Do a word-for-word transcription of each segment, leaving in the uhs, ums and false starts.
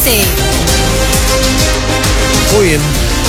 once. Muy bien.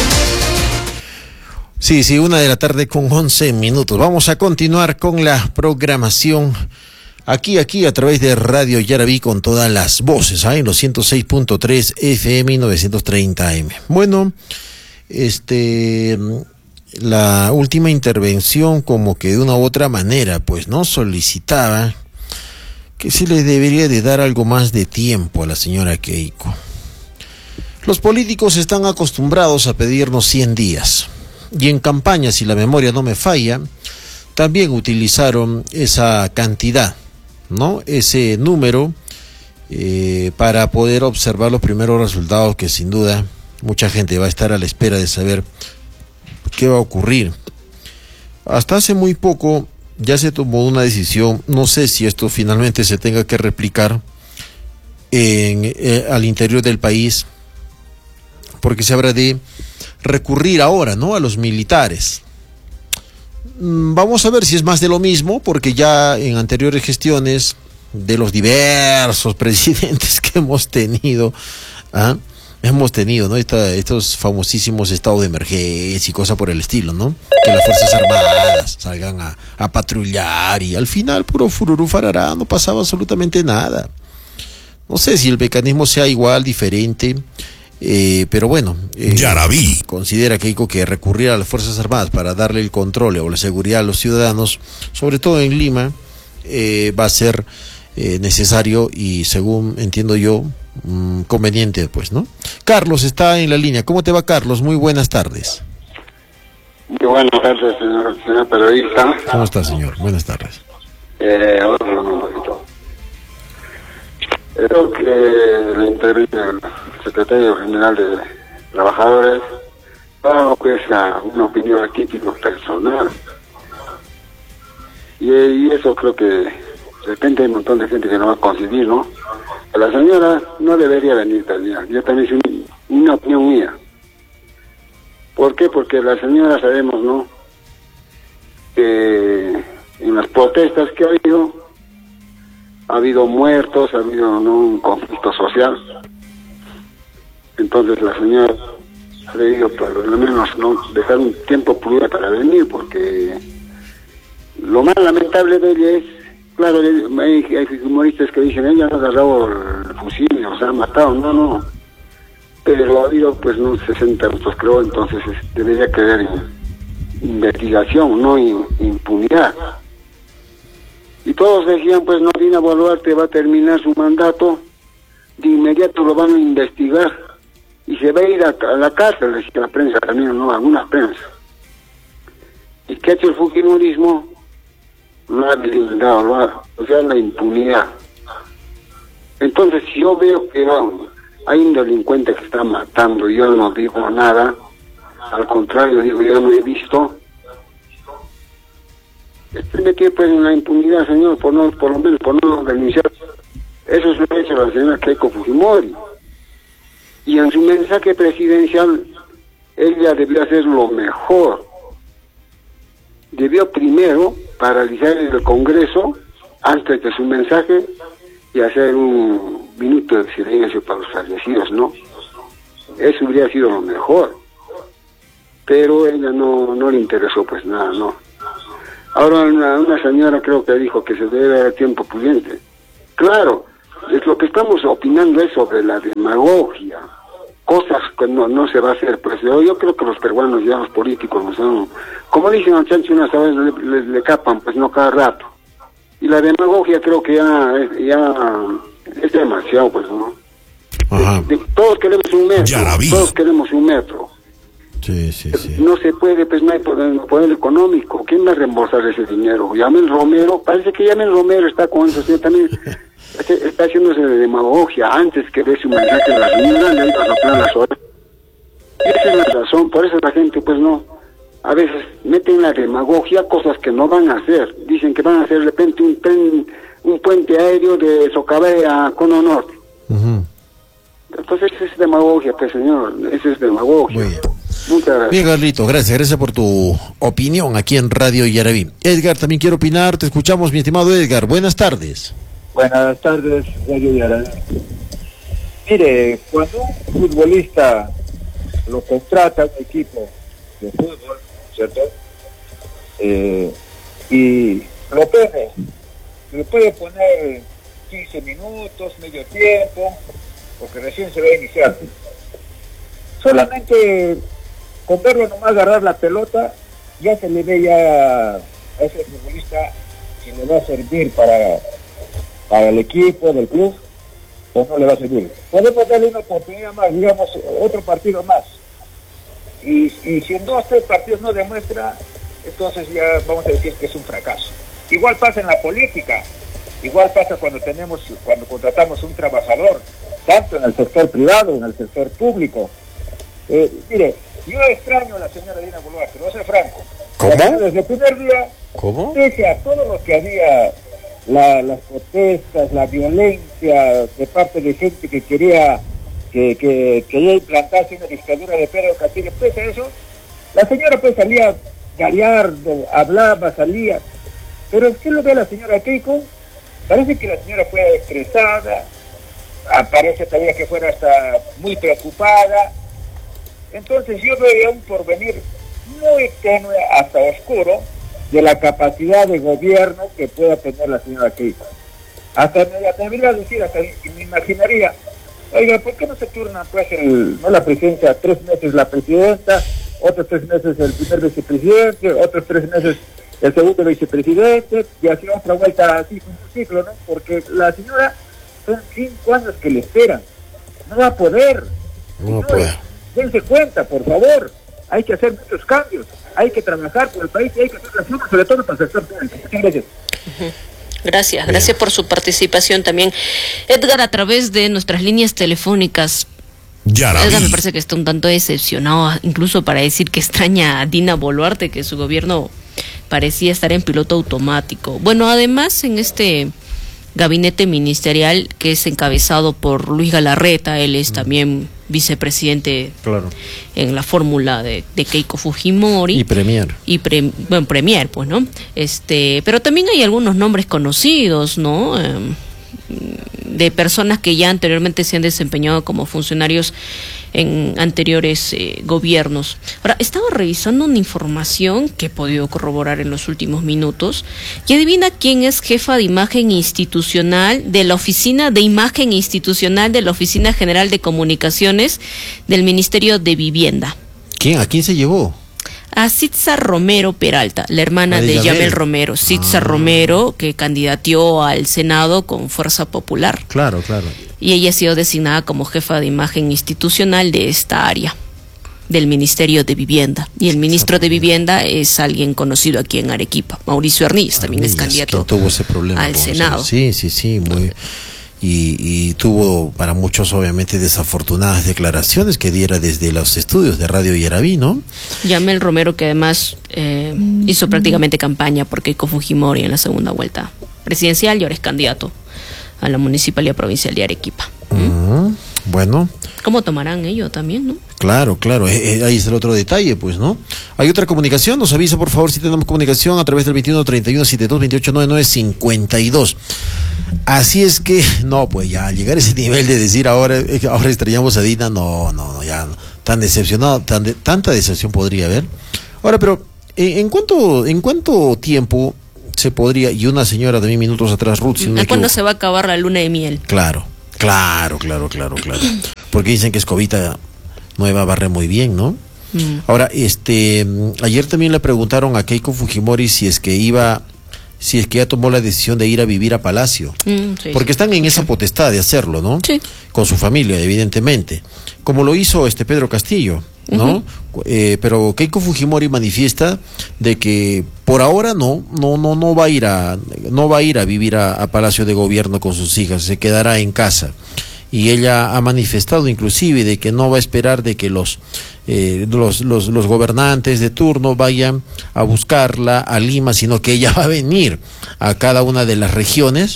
Sí, sí, una de la tarde con once minutos. Vamos a continuar con la programación aquí, aquí, a través de Radio Yarabí con todas las voces, ¿eh? En los ciento seis punto tres F M y novecientos treinta A M. Bueno, este, la última intervención como que de una u otra manera, pues, ¿no? Solicitaba que se le debería de dar algo más de tiempo a la señora Keiko. Los políticos están acostumbrados a pedirnos cien días. Y en campaña, si la memoria no me falla, también utilizaron esa cantidad, ¿no? Ese número eh, para poder observar los primeros resultados, que sin duda mucha gente va a estar a la espera de saber qué va a ocurrir. Hasta hace muy poco ya se tomó una decisión, no sé si esto finalmente se tenga que replicar en, eh, al interior del país, porque se habrá de recurrir ahora, ¿no?, a los militares. Vamos a ver si es más de lo mismo, porque ya en anteriores gestiones de los diversos presidentes que hemos tenido, ¿ah? hemos tenido, ¿no?, Esta, estos famosísimos estados de emergencia y cosas por el estilo, ¿no? Que las Fuerzas Armadas salgan a, a patrullar y al final puro fururú farará, no pasaba absolutamente nada. No sé si el mecanismo sea igual, diferente. Eh, pero bueno, eh, considera Keiko que recurrir a las Fuerzas Armadas para darle el control o la seguridad a los ciudadanos, sobre todo en Lima, eh, va a ser eh, necesario y, según entiendo yo, mmm, conveniente, pues, ¿no? Carlos está en la línea. ¿Cómo te va, Carlos? Muy buenas tardes. Muy buenas tardes, señor, señor periodista. ¿Cómo está, señor? Buenas tardes. Eh, otro momentito. Creo que la entrevista del secretario general de Trabajadores da pues una opinión aquí tipo personal. Y, y eso creo que de repente hay un montón de gente que no va a coincidir, ¿no? La señora no debería venir también. Yo también soy una opinión mía. ¿Por qué? Porque la señora sabemos, ¿no?, que en las protestas que ha habido, ha habido muertos, ha habido, ¿no?, un conflicto social. Entonces la señora ha debido por lo menos, ¿no?, dejar un tiempo prudente para venir, porque lo más lamentable de ella es, claro, hay, hay humoristas que dicen, ella ha agarrado el fusil, o sea, ha matado, no, no. Pero ha habido, pues, no, sesenta minutos, creo, entonces es, debería quedar investigación, no in, impunidad. Y todos decían, pues, no, Dina Boluarte va a terminar su mandato, de inmediato lo van a investigar y se va a ir a, a la cárcel, decía la prensa también, no, algunas prensa. ¿Y qué ha hecho el fujimorismo? No ha blindado, no ha, o sea, la impunidad. Entonces, si yo veo que no, hay un delincuente que está matando y yo no digo nada, al contrario, digo, yo no he visto, este metió pues en la impunidad, señor, por no, por lo menos por no denunciar. Eso es lo que ha hecho la señora Keiko Fujimori. Y en su mensaje presidencial, ella debió hacer lo mejor. Debió primero paralizar el Congreso antes de su mensaje y hacer un minuto de silencio para los fallecidos, ¿no? Eso hubiera sido lo mejor. Pero ella no, no le interesó pues nada, ¿no? Ahora una, una señora creo que dijo que se debe dar tiempo prudente. Claro, es lo que estamos opinando es sobre la demagogia, cosas que no, no se va a hacer. Pues yo, yo creo que los peruanos, ya los políticos, no son, como dicen los chanchos, unas veces le, le, le capan, pues no cada rato. Y la demagogia creo que ya, ya es demasiado, pues, ¿no? Ajá. De, de, todos queremos un metro, todos queremos un metro. Sí, sí, sí. No se puede, pues no hay poder, poder económico. ¿Quién va a reembolsar ese dinero? Llamen Romero, parece que Llamen Romero está con eso, ¿sí? También está, está haciéndose de demagogia. Antes que dé su mensaje a la señora, le iba a soplar las horas. Y esa es la razón, por eso la gente, pues no, a veces meten la demagogia cosas que no van a hacer. Dicen que van a hacer de repente un tren, un puente aéreo de Socabay a Cono Norte. Uh-huh. Entonces esa es demagogia, pues señor, esa es demagogia. Muy bien. Muchas gracias. Bien, Carlito, gracias, gracias por tu opinión aquí en Radio Yarabí. Edgar también quiere opinar, te escuchamos, mi estimado Edgar. Buenas tardes. Buenas tardes, Radio Yarabí. Mire, cuando un futbolista lo contrata a un equipo de fútbol, ¿cierto? Eh, y lo pone, le puede poner quince minutos, medio tiempo, porque recién se va a iniciar. Solamente con verlo nomás agarrar la pelota, ya se le ve ya a ese futbolista que le va a servir para, para el equipo del club, o no le va a servir. Podemos darle una oportunidad más, digamos, otro partido más. Y, y si en dos, tres partidos no demuestra, entonces ya vamos a decir que es un fracaso. Igual pasa en la política, igual pasa cuando tenemos, cuando contratamos un trabajador, tanto en el sector privado, en el sector público. Eh, mire, yo extraño a la señora Dina Boluarte, voy a ser franco. ¿Cómo? Desde el primer día, ¿Cómo? pese a todo lo que había, la, las protestas, la violencia de parte de gente que quería que, que quería implantarse una dictadura de Pedro Castillo, pese a eso, la señora pues salía gallardo, hablaba, salía. Pero usted lo ve a la señora Keiko, parece que la señora fue estresada, parece todavía que fuera hasta muy preocupada. Entonces yo veo un porvenir muy tenue hasta oscuro de la capacidad de gobierno que pueda tener la señora Keiko. Hasta me atrevería a decir, hasta me imaginaría, oiga, ¿por qué no se turna pues el, no la presidencia, tres meses la presidenta, otros tres meses el primer vicepresidente, otros tres meses el segundo vicepresidente, y así otra vuelta así, un ciclo, ¿no? Porque la señora son cinco años que le esperan, no va a poder. No puede. Dense cuenta, por favor, hay que hacer muchos cambios, hay que trabajar por el país y hay que hacer reformas, sobre todo para el sector público. Muchas gracias. Uh-huh. Gracias, gracias por su participación también. Edgar, a través de nuestras líneas telefónicas, Edgar me parece que está un tanto decepcionado, incluso para decir que extraña a Dina Boluarte, que su gobierno parecía estar en piloto automático. Bueno, además en este gabinete ministerial que es encabezado por Luis Galarreta, él es también vicepresidente, claro, en la fórmula de, de Keiko Fujimori y premier y pre, bueno, premier pues, ¿no? Este, pero también hay algunos nombres conocidos, ¿no? Eh, de personas que ya anteriormente se han desempeñado como funcionarios en anteriores eh, gobiernos. Ahora, estaba revisando una información que he podido corroborar en los últimos minutos, y adivina quién es jefa de imagen institucional de la Oficina de Imagen Institucional de la Oficina General de Comunicaciones del Ministerio de Vivienda. ¿Quién? ¿A quién se llevó? A Sitza Romero Peralta, la hermana de, de Yamel Romero. Sitza ah. Romero, que candidateó al Senado con Fuerza Popular. Claro, claro. Y ella ha sido designada como jefa de imagen institucional de esta área, del Ministerio de Vivienda. Y el ministro de Vivienda es alguien conocido aquí en Arequipa, Mauricio Arnillas, también es candidato tuvo ese problema al Senado. Sí, sí, sí, muy... Y, y tuvo para muchos obviamente desafortunadas declaraciones que diera desde los estudios de Radio Yarabí, ¿no? Yamel Romero, que además eh, hizo prácticamente campaña por Keiko Fujimori en la segunda vuelta presidencial y ahora es candidato a la Municipalidad Provincial de Arequipa. Uh-huh. Bueno. ¿Cómo tomarán ello también, no? Claro, claro, eh, eh, ahí está el otro detalle, pues, ¿no? ¿Hay otra comunicación? Nos avisa, por favor, si tenemos comunicación a través del veintiuno, treinta y uno, setenta y dos, veintiocho, noventa y nueve, cincuenta y dos. Así es que, no, pues ya, llegar a ese nivel de decir ahora eh, ahora extrañamos a Dina, no, no, no, ya, no, tan decepcionado, tan de, tanta decepción podría haber. Ahora, pero, eh, ¿en cuánto, en cuánto tiempo se podría, y una señora de mil minutos atrás, Ruth, si no ¿A cuándo se va a acabar la luna de miel? Claro, claro, claro, claro, claro. Porque dicen que Escobita Nueva barre muy bien, ¿no? Mm. Ahora, este, ayer también le preguntaron a Keiko Fujimori si es que iba, si es que ya tomó la decisión de ir a vivir a Palacio, mm, sí, porque están en esa potestad de hacerlo, ¿no? Sí. Con su familia, evidentemente, como lo hizo este Pedro Castillo, ¿no? Uh-huh. Eh, pero Keiko Fujimori manifiesta de que por ahora no, no, no, no va a ir a, no va a ir a vivir a, a Palacio de Gobierno con sus hijas, se quedará en casa. Y ella ha manifestado inclusive de que no va a esperar de que los, eh, los, los, los gobernantes de turno vayan a buscarla a Lima, sino que ella va a venir a cada una de las regiones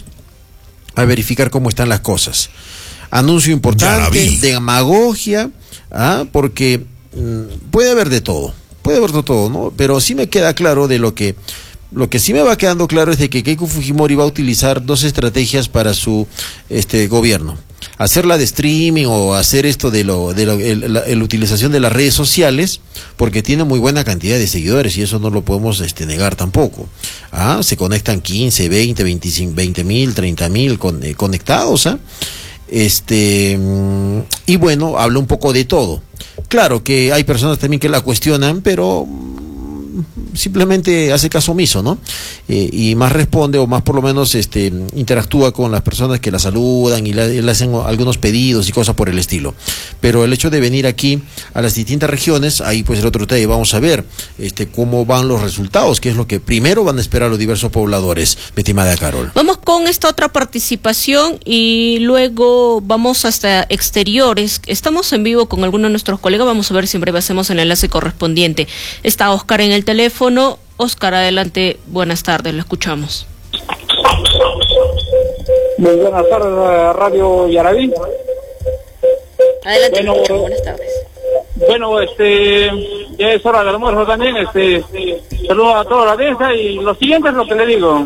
a verificar cómo están las cosas. Anuncio importante, demagogia, ¿ah? Porque mmm, puede haber de todo, puede haber de todo, ¿no? Pero sí me queda claro de lo que... Lo que sí me va quedando claro es de que Keiko Fujimori va a utilizar dos estrategias para su este gobierno. hacerla de streaming o hacer esto de lo de lo, el, la, la utilización de las redes sociales, porque tiene muy buena cantidad de seguidores y eso no lo podemos este, negar tampoco. Ah, se conectan quince, veinte, veinticinco, veinte mil, treinta mil con, eh, conectados, ¿ah? Este, y bueno, habla un poco de todo. Claro que hay personas también que la cuestionan, pero simplemente hace caso omiso, ¿no? Eh, y más responde, o más por lo menos este interactúa con las personas que la saludan y le, le hacen algunos pedidos y cosas por el estilo. Pero el hecho de venir aquí a las distintas regiones, ahí pues el otro día vamos a ver este cómo van los resultados, que es lo que primero van a esperar los diversos pobladores, mi estimada Carol. Vamos con esta otra participación y luego vamos hasta exteriores. Estamos en vivo con algunos de nuestros colegas, vamos a ver si en breve hacemos el enlace correspondiente. Está Oscar en el teléfono. Oscar, adelante, buenas tardes, lo escuchamos. Muy buenas tardes, Radio Yarabí. Adelante, bueno, buenas tardes. Bueno, este, ya es hora del almuerzo también, este, saludo a toda la audiencia y lo siguiente es lo que le digo.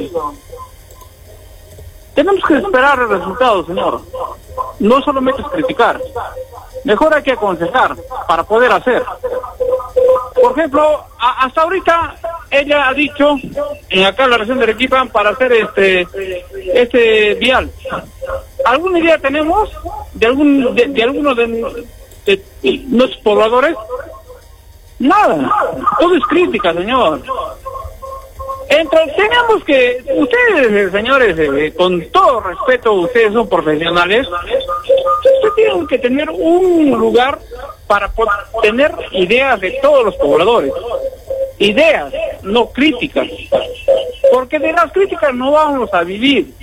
Tenemos que esperar el resultado, señor. No solamente es criticar, mejor hay que aconsejar para poder hacer. Por ejemplo, a, hasta ahorita ella ha dicho en acá en la región de Arequipa para hacer este este vial. ¿Alguna idea tenemos de algún de, de alguno de, de, de nuestros pobladores? Nada. Todo es crítica, señor. Entonces tenemos que, ustedes, señores, eh, con todo respeto, ustedes son profesionales, ustedes tienen que tener un lugar para tener ideas de todos los pobladores. Ideas, no críticas. Porque de las críticas no vamos a vivir.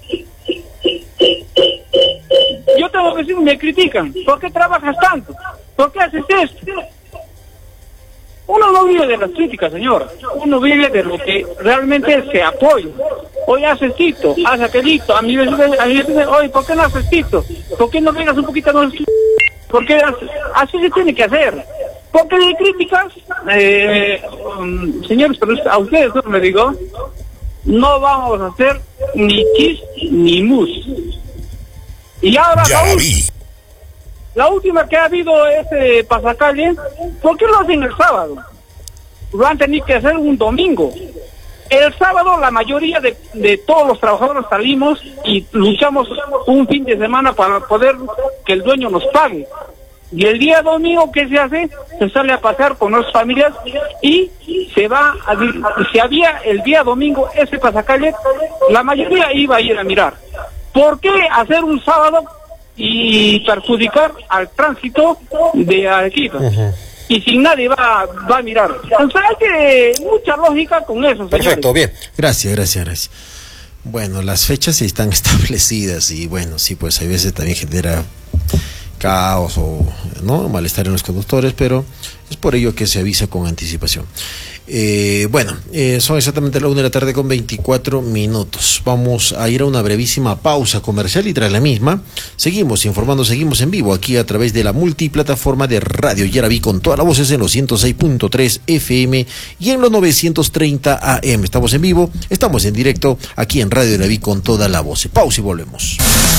Yo tengo que decir, me critican. ¿Por qué trabajas tanto? ¿Por qué haces esto? Uno no vive de las críticas, señor. Uno vive de lo que realmente se apoya. Hoy haces esto, haz aquelito. A mí me dicen, oye, ¿por qué no haces esto? ¿Por qué no vengas un poquito más? Porque así se tiene que hacer. Porque de críticas, eh, um, señores, pero a ustedes no me digo, no vamos a hacer ni chis ni mus. Y ahora la, la última que ha habido es eh, pasacalle. ¿Por qué lo hacen el sábado? Lo han tenido que hacer un domingo. El sábado la mayoría de, de todos los trabajadores salimos y luchamos un fin de semana para poder que el dueño nos pague. Y el día domingo, ¿qué se hace? Se sale a pasear con nuestras familias y se va a... Si había el día domingo ese pasacalle, la mayoría iba a ir a mirar. ¿Por qué hacer un sábado y perjudicar al tránsito de Arequipa? Uh-huh. Y sin nadie va, va a mirar. O sea, hay que mucha lógica con eso, señores. Perfecto, bien. Gracias, gracias, gracias. Bueno, las fechas sí están establecidas y bueno, sí, pues a veces también genera caos o no malestar en los conductores, pero es por ello que se avisa con anticipación. Eh, bueno, eh, son exactamente la una de la tarde con veinticuatro minutos. Vamos a ir a una brevísima pausa comercial y tras la misma seguimos informando, seguimos en vivo aquí a través de la multiplataforma de Radio Yarabí con todas las voces en los ciento seis punto tres F M y en los novecientos treinta A M. Estamos en vivo, estamos en directo aquí en Radio Yarabí con toda la voz. Pausa y volvemos.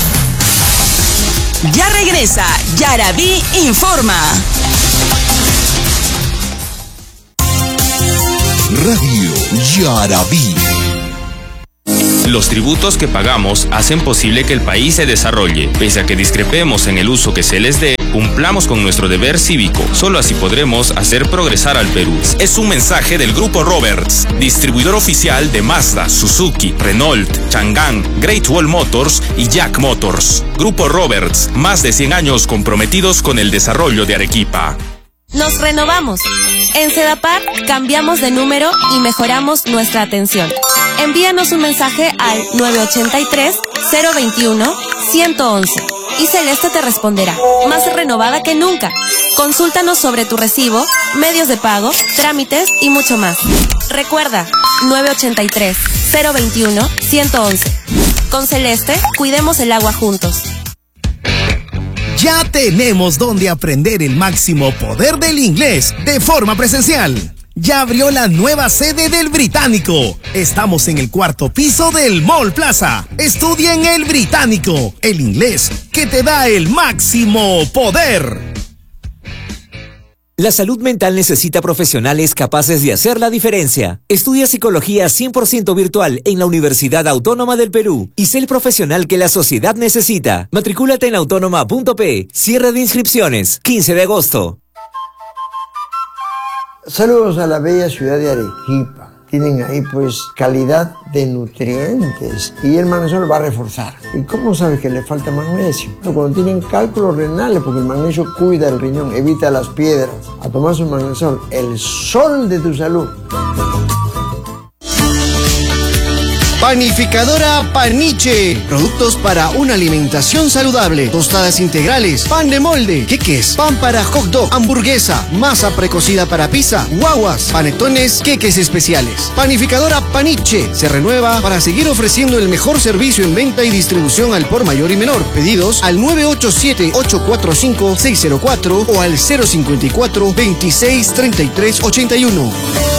Ya regresa Yarabí Informa. Radio Yarabí. Los tributos que pagamos hacen posible que el país se desarrolle. Pese a que discrepemos en el uso que se les dé, cumplamos con nuestro deber cívico. Solo así podremos hacer progresar al Perú. Es un mensaje del Grupo Roberts, distribuidor oficial de Mazda, Suzuki, Renault, Chang'an, Great Wall Motors y Jack Motors. Grupo Roberts, más de cien años comprometidos con el desarrollo de Arequipa. Nos renovamos. En Sedapar cambiamos de número y mejoramos nuestra atención. Envíanos un mensaje al nueve ocho tres, cero dos uno, uno uno uno y Celeste te responderá. Más renovada que nunca. Consúltanos sobre tu recibo, medios de pago, trámites y mucho más. Recuerda, nueve ocho tres, cero dos uno, uno uno uno. Con Celeste, cuidemos el agua juntos. Ya tenemos donde aprender el máximo poder del inglés de forma presencial. Ya abrió la nueva sede del Británico. Estamos en el cuarto piso del Mall Plaza. Estudia en el Británico, el inglés que te da el máximo poder. La salud mental necesita profesionales capaces de hacer la diferencia. Estudia psicología cien por ciento virtual en la Universidad Autónoma del Perú y sé el profesional que la sociedad necesita. Matricúlate en autónoma punto pe. Cierre de inscripciones, quince de agosto. Saludos a la bella ciudad de Arequipa. Tienen ahí pues calidad de nutrientes y el magnesio va a reforzar. ¿Y cómo sabes que le falta magnesio? Cuando tienen cálculos renales, porque el magnesio cuida el riñón, evita las piedras. A tomar su magnesol, el sol de tu salud. Panificadora Paniche. Productos para una alimentación saludable. Tostadas integrales, pan de molde, queques, pan para hot dog, hamburguesa, masa precocida para pizza, guaguas, panetones, queques especiales. Panificadora Paniche se renueva para seguir ofreciendo el mejor servicio en venta y distribución al por mayor y menor. Pedidos al nueve ocho siete, ocho cuatro cinco, seis cero cuatro o al cero cinco cuatro, veintiséis, treinta y tres, ochenta y uno.